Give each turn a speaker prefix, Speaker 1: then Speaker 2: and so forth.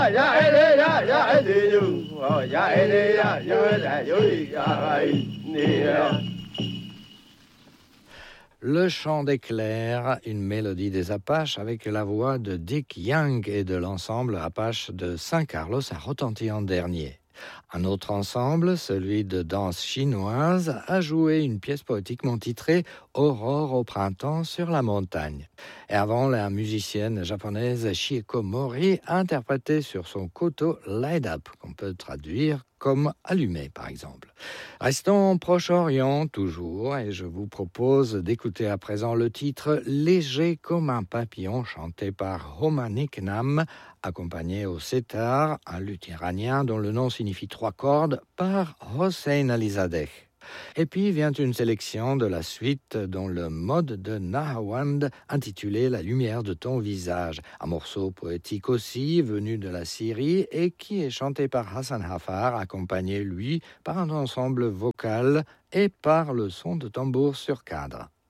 Speaker 1: Le chant des clairs, une mélodie des Apaches avec la voix de Dick Young et de l'ensemble Apache de San Carlos a retenti en dernier. Un autre ensemble, celui de danse chinoise, a joué une pièce poétiquement titrée « Aurore au printemps sur la montagne ». Et avant, la musicienne japonaise Chieko Mori a interprété sur son koto « Light Up », qu'on peut traduire comme « allumé » par exemple. Restons au Proche-Orient toujours, et je vous propose d'écouter à présent le titre « Léger comme un papillon » chanté par Homanik Nam, accompagné au setar, un luth iranien dont le nom signifie trois cordes, par Hossein Alizadeh. Et puis vient une sélection de la suite dont le mode de Nahawand intitulé « La lumière de ton visage », un morceau poétique aussi venu de la Syrie et qui est chanté par Hassan Hafar, accompagné lui par un ensemble vocal et par le son de tambour sur cadre.